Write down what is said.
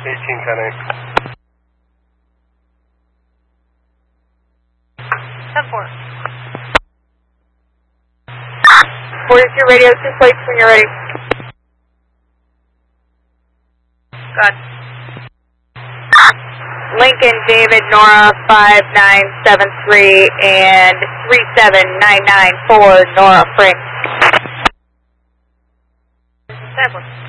1810. 10-4. 42 radio, 2 plates when you're ready. Good. Lincoln, David, Nora, 5973 and 37994, Nora, Frank. Establish.